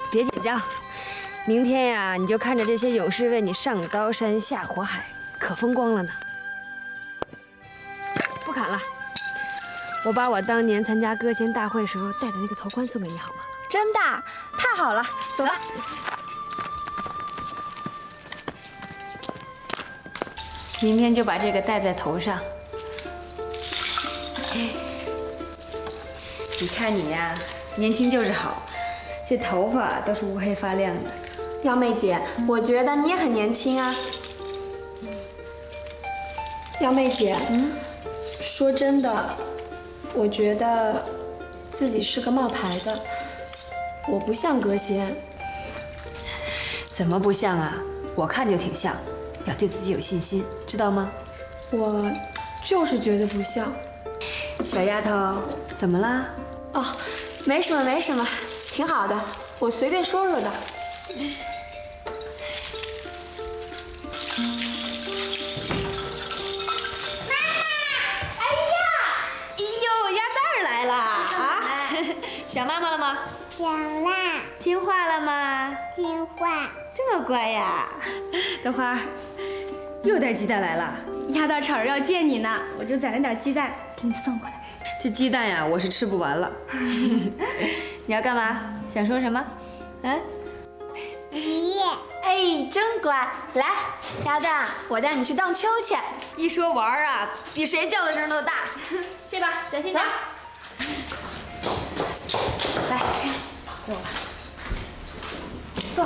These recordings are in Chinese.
别紧张，明天呀，你就看着这些勇士为你上刀山下火海，可风光了呢。不砍了，我把我当年参加歌仙大会时候戴的那个头冠送给你好吗？ 真的，太好了，走吧。 明天就把这个戴在头上。你看你呀，年轻就是好，这头发都是乌黑发亮的。 幺妹姐，我觉得你也很年轻啊。幺妹姐，说真的，我觉得自己是个冒牌的，我不像歌仙。 怎么不像啊？我看就挺像。要对自己有信心，知道吗？ 我就是觉得不像。 小丫头，怎么啦？ 哦，没什么，没什么，挺好的，我随便说说的。 来了啊！想妈妈了吗？ 想啦。 听话了吗？ 听话。 这么乖呀！豆花，又带鸡蛋来了。 鸭蛋炒要见你呢，我就攒了点鸡蛋给你送过来。 这鸡蛋呀，我是吃不完了。你要干嘛？想说什么？嗯？ 爷。 哎，真乖。来，鸭蛋，我带你去荡秋千。 一说玩啊，比谁叫的声都大。去吧，小心点。来，给我吧。坐。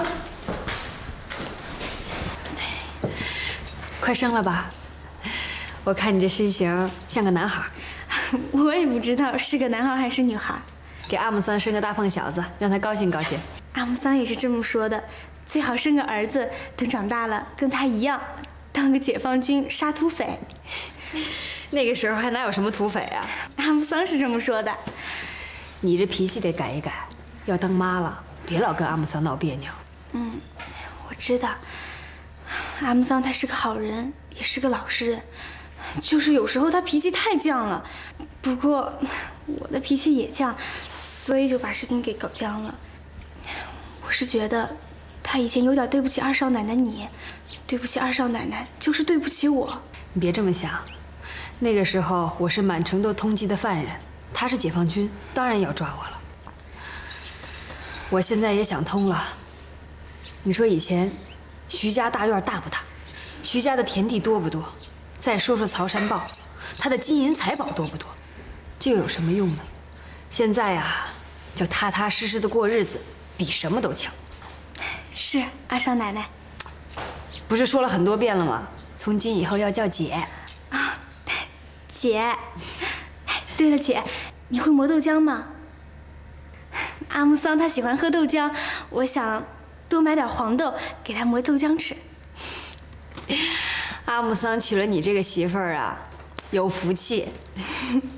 快生了吧？我看你这身形像个男孩。 我也不知道是个男孩还是女孩。 给阿姆桑生个大胖小子，让他高兴高兴。 阿姆桑也是这么说的，最好生个儿子，等长大了跟他一样，当个解放军杀土匪。 那个时候还哪有什么土匪啊？ 阿姆桑是这么说的。 你这脾气得改一改，要当妈了，别老跟阿姆桑闹别扭。 我知道，阿姆桑他是个好人，也是个老实人，就是有时候他脾气太犟了。不过我的脾气也犟，所以就把事情给搞僵了。我是觉得他以前有点对不起二少奶奶你，对不起二少奶奶就是对不起我。 你别这么想，那个时候我是满城都通缉的犯人，他是解放军，当然要抓我了。我现在也想通了。你说以前徐家大院大不大？徐家的田地多不多？再说说曹山豹，他的金银财宝多不多？这又有什么用呢？现在呀，就踏踏实实的过日子，比什么都强。 是阿少奶奶。 不是说了很多遍了吗？从今以后要叫姐。 啊，姐。对了，姐，你会磨豆浆吗？阿姆桑他喜欢喝豆浆，我想多买点黄豆给他磨豆浆吃。 阿姆桑娶了你这个媳妇儿啊，有福气。